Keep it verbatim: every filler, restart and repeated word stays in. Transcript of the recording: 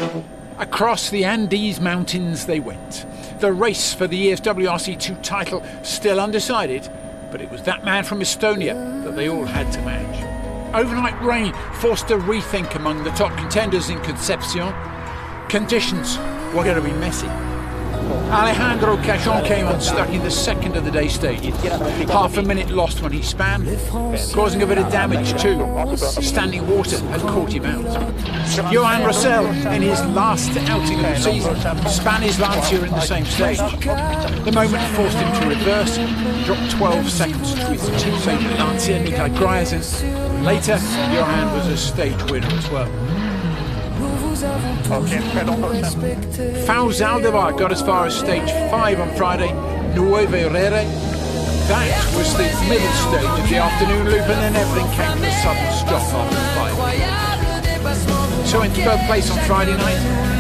Across the Andes Mountains they went. The race for the year's W R C two title still undecided, but it was that man from Estonia that they all had to match. Overnight rain forced a rethink among the top contenders in Concepcion. Conditions were going to be messy. Alejandro Cajon came unstuck in the second of the day stages. Half a minute lost when he span, causing a bit of damage too. Standing water had caught him out. Johan Rossel, in his last outing of the season, span his Lancia in the same stage. The moment forced him to reverse, dropped twelve seconds to his teammate Lancia, Nikolai Gryazin. Later, Johan was a stage winner as well. Faust Aldevar got as far as stage five on Friday, Nueve Rere. That was the middle stage of the afternoon loop, and then everything came to a sudden stop after five. So in third place on Friday night,